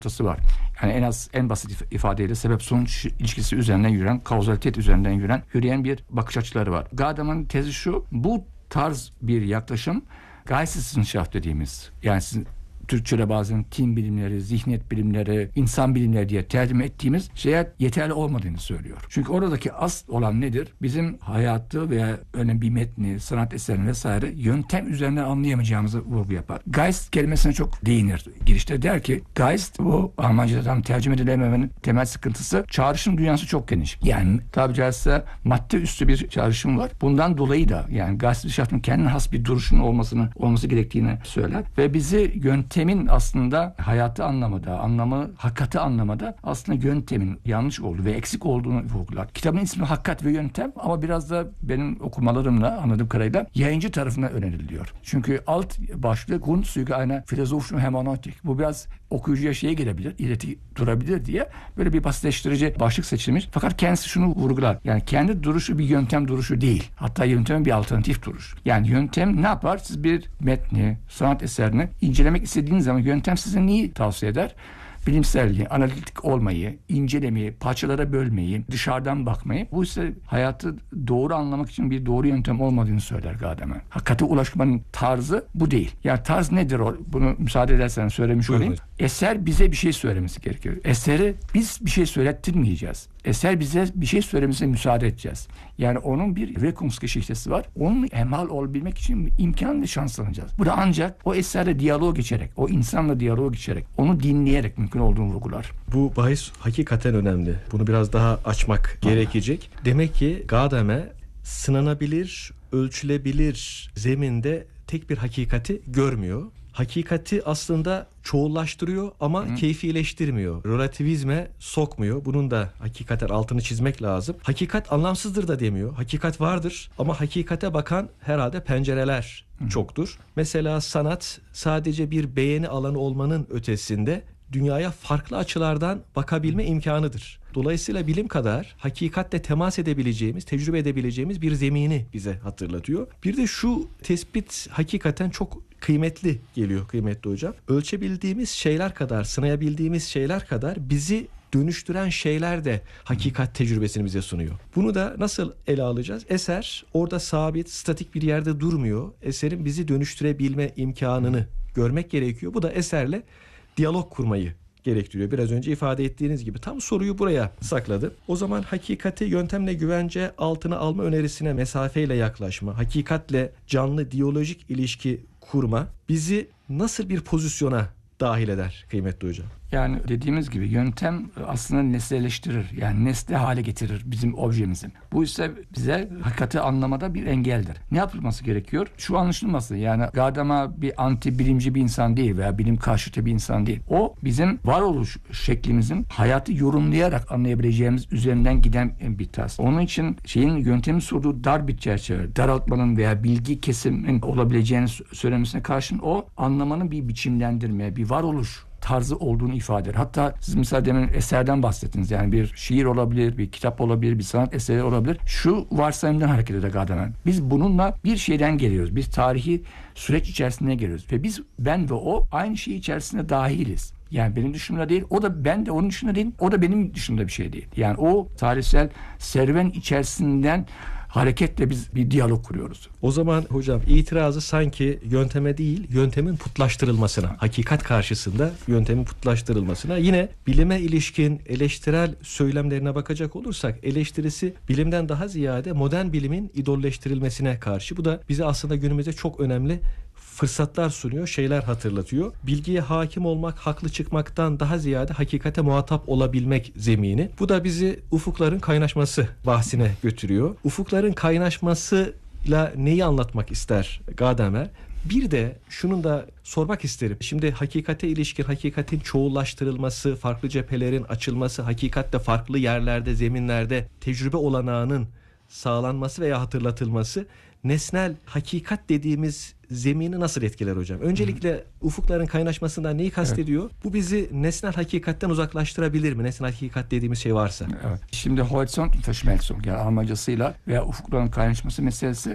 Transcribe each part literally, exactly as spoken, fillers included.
noktası var. Yani en az en basit ifadeyle sebep sonuç ilişkisi üzerinden yürüyen, kauzalitet üzerinden yürüyen, yürüyen bir bakış açıları var. Gadamer'in tezi şu: bu tarz bir yaklaşım Geisteswissenschaft dediğimiz, yani sizin Türkçe'de bazen tin bilimleri, zihniyet bilimleri, insan bilimleri diye tercüme ettiğimiz şeye yeterli olmadığını söylüyor. Çünkü oradaki asıl olan nedir? Bizim hayatı veya önemli bir metni, sanat eserini vesaire yöntem üzerinden anlayamayacağımızı vurgu yapar. Geist kelimesine çok değinir. Girişte der ki, Geist, bu Almancadan tercüme edilememenin temel sıkıntısı, çağrışım dünyası çok geniş. Yani tabi caizse madde üstü bir çağrışım var. Bundan dolayı da yani Geisteswissenschafts'ın kendine has bir duruşunun olmasını olması gerektiğini söyler ve bizi yöntem Yöntemin aslında hayatı anlamada, anlamı, hakikati anlamada aslında yöntemin yanlış olduğu ve eksik olduğunu vurgular. Kitabın ismi Hakikat ve Yöntem ama biraz da benim okumalarımla anladığım kadarıyla yayıncı tarafından öneriliyor. Çünkü alt başlık Grundzüge einer philosophischen Hermeneutik. Bu biraz okuyucuya şeye gelebilir, ileti durabilir diye böyle bir basitleştirici başlık seçilmiş. Fakat kendisi şunu vurgular. Yani kendi duruşu bir yöntem duruşu değil. Hatta yöntemin bir alternatif duruş. Yani yöntem ne yapar? Siz bir metni, sanat eserini incelemek istediğiniz zaman yöntem size neyi tavsiye eder? Bilimselliği, analitik olmayı, incelemeyi, parçalara bölmeyi, dışarıdan bakmayı. Bu ise hayatı doğru anlamak için bir doğru yöntem olmadığını söyler Gadamer. Hakikate ulaşmanın tarzı bu değil. Yani tarz nedir o? Bunu müsaade ederseniz söylemiş olayım. Buyurun. Eser bize bir şey söylemesi gerekiyor. Eseri biz bir şey söylettirmeyeceğiz. Eser bize bir şey söylemesine müsaade edeceğiz. Yani onun bir Wirkungsgeschichtesi var. Onun emhal olabilmek için imkan ve şans alacağız. Bu da ancak o eserle diyalog geçerek, o insanla diyalog geçerek, onu dinleyerek mümkün olduğunu vurgular. Bu bahis hakikaten önemli. Bunu biraz daha açmak Aha. gerekecek. Demek ki Gadamer sınanabilir, ölçülebilir zeminde tek bir hakikati görmüyor. Hakikati aslında çoğullaştırıyor ama Hı. keyfileştirmiyor. Relativizme sokmuyor. Bunun da hakikaten altını çizmek lazım. Hakikat anlamsızdır da demiyor. Hakikat vardır ama hakikate bakan herhalde pencereler Hı. çoktur. Mesela sanat sadece bir beğeni alanı olmanın ötesinde dünyaya farklı açılardan bakabilme imkanıdır. Dolayısıyla bilim kadar hakikatle temas edebileceğimiz, tecrübe edebileceğimiz bir zemini bize hatırlatıyor. Bir de şu tespit hakikaten çok kıymetli geliyor kıymetli hocam. Ölçebildiğimiz şeyler kadar, sınayabildiğimiz şeyler kadar bizi dönüştüren şeyler de hakikat tecrübesini bize sunuyor. Bunu da nasıl ele alacağız? Eser orada sabit, statik bir yerde durmuyor. Eserin bizi dönüştürebilme imkanını görmek gerekiyor. Bu da eserle diyalog kurmayı gerektiriyor. Biraz önce ifade ettiğiniz gibi tam soruyu buraya sakladı. O zaman hakikati yöntemle güvence altına alma önerisine mesafeyle yaklaşma, hakikatle canlı diyalojik ilişki kurma bizi nasıl bir pozisyona dahil eder kıymetli hocam? Yani dediğimiz gibi yöntem aslında nesneleştirir. Yani nesne hale getirir bizim objemizin. Bu ise bize hakikati anlamada bir engeldir. Ne yapılması gerekiyor? Şu anlaşılması, yani Gadamer bir anti bilimci bir insan değil veya bilim karşıtı bir insan değil. O bizim varoluş şeklimizin hayatı yorumlayarak anlayabileceğimiz üzerinden giden bir tarz. Onun için şeyin yöntemin sorduğu dar bir çerçeve, daraltmanın veya bilgi kesimin olabileceğini söylemesine karşın o anlamanın bir biçimlendirme, bir varoluş tarzı olduğunu ifade eder. Hatta siz mesela demin eserden bahsettiniz. Yani bir şiir olabilir, bir kitap olabilir, bir sanat eseri olabilir. Şu varsayımdan hareket eder Gadamer. Biz bununla bir şeyden geliyoruz. Biz tarihi süreç içerisinde geliyoruz. Ve biz, ben ve o aynı şey içerisinde dahiliz. Yani benim dışımda değil, o da ben de onun dışında değil, o da benim dışımda bir şey değil. Yani o tarihsel serüven içerisinden hareketle biz bir diyalog kuruyoruz. O zaman hocam itirazı sanki yönteme değil, yöntemin putlaştırılmasına, hakikat karşısında yöntemin putlaştırılmasına. Yine bilime ilişkin eleştirel söylemlerine bakacak olursak eleştirisi bilimden daha ziyade modern bilimin idolleştirilmesine karşı. Bu da bize aslında günümüzde çok önemli fırsatlar sunuyor, şeyler hatırlatıyor. Bilgiye hakim olmak, haklı çıkmaktan daha ziyade hakikate muhatap olabilmek zemini. Bu da bizi ufukların kaynaşması bahsine götürüyor. Ufukların kaynaşmasıyla neyi anlatmak ister Gadamer? Bir de şunu da sormak isterim. Şimdi hakikate ilişkin hakikatin çoğullaştırılması, farklı cephelerin açılması, hakikatle farklı yerlerde, zeminlerde tecrübe olanağının sağlanması veya hatırlatılması nesnel hakikat dediğimiz zemini nasıl etkiler hocam? Öncelikle Hı. ufukların kaynaşmasından neyi kastediyor? Evet. Bu bizi nesnel hakikatten uzaklaştırabilir mi? Nesnel hakikat dediğimiz şey varsa. Evet. Şimdi Horizont Verschmelzung, yani Almancasıyla veya ufukların kaynaşması meselesi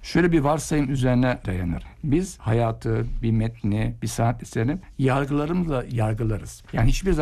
şöyle bir varsayım üzerine dayanır. Biz hayatı, bir metni, bir sanat eserini yargılarımızla yargılarız. Yani hiçbir